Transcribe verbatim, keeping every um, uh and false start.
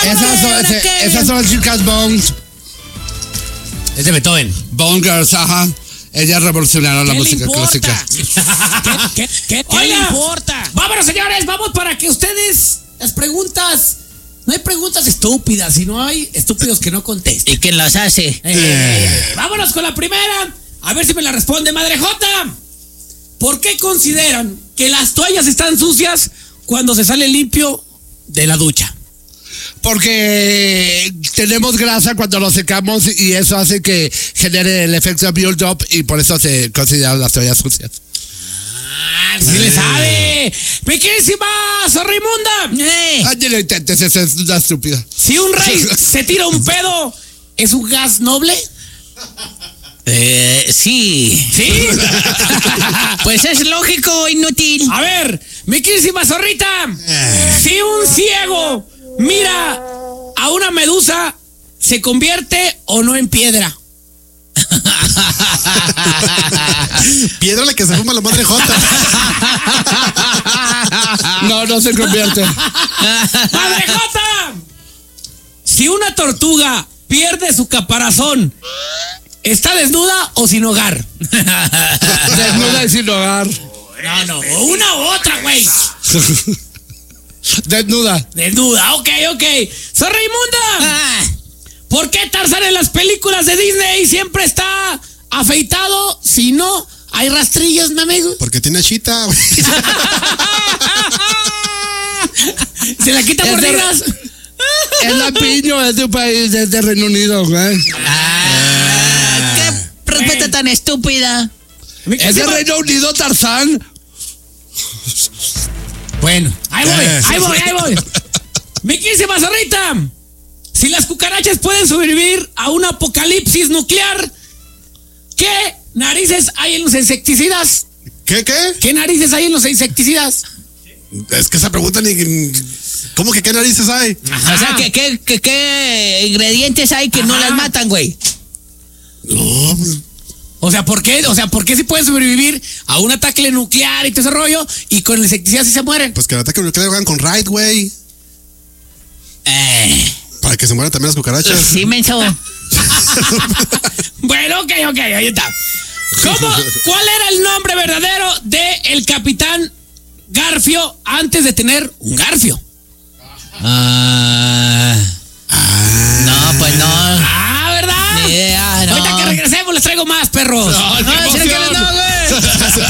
Esas son, ese, esas son las chicas Bones. Es de Beethoven. Bone Girls, ajá. Ellas revolucionaron la música clásica. ¿Qué, qué, qué, qué le importa? Vámonos, señores, vamos para que ustedes, las preguntas, no hay preguntas estúpidas, sino hay estúpidos que no contestan. ¿Y quién las hace? Eh, eh. Vámonos con la primera, a ver si me la responde, Madre Jota. ¿Por qué consideran que las toallas están sucias cuando se sale limpio de la ducha? Porque tenemos grasa cuando lo secamos y eso hace que genere el efecto build-up y por eso se consideran las toallas sucias. Ah, sí le sabe. ¡Mi querísima Zorrimunda! Eh. Ay, no lo intentes, eso es una estúpida. Si un rey se tira un pedo, ¿es un gas noble? Eh, sí. ¿Sí? Pues es lógico, inútil. A ver, mi querísima Zorrita. Si un ciego mira a una medusa, ¿se convierte o no en piedra? Piedra la que se fuma la Madre Jota. No, no se convierte. ¡Madre Jota! Si una tortuga pierde su caparazón, ¿está desnuda o sin hogar? Desnuda y sin hogar. No, no, una u otra, güey. Desnuda. Desnuda, ok, ok. ¡Soy Raimunda! Ah. ¿Por qué Tarzán en las películas de Disney siempre está afeitado si no hay rastrillos, mi amigo? Porque tiene chita. ¿Se la quita Es de- mordidas? Es lampiño, es de un país, es de Reino Unido, güey. Ah, qué respuesta tan estúpida. Es de Reino Unido, Tarzán. Bueno, ahí voy, Eh. ahí voy, ahí voy. Mi quísima Zorrita, si las cucarachas pueden sobrevivir a un apocalipsis nuclear, ¿qué narices hay en los insecticidas? ¿Qué, qué? ¿Qué narices hay en los insecticidas? Es que esa pregunta ni... ¿Cómo que qué narices hay? O sea, ¿qué, qué, qué, qué ingredientes hay que no Ajá. las matan, güey? No, pues, O sea, ¿por qué? O sea, ¿por qué si pueden sobrevivir a un ataque nuclear y todo ese rollo y con el insecticida sí se mueren? pues que el ataque nuclear lo hagan con Raid, güey. Eh, Para que se mueran también las cucarachas. sí, menso. Bueno, ok, ok, ahí está. ¿Cómo? ¿Cuál era el nombre verdadero de el capitán Garfio antes de tener un garfio? Ah, no, pues no. Ah, ¿verdad? Ni idea, no. Ahorita que regresemos les traigo más, perros. No, no, No, si no quieres, no, güey.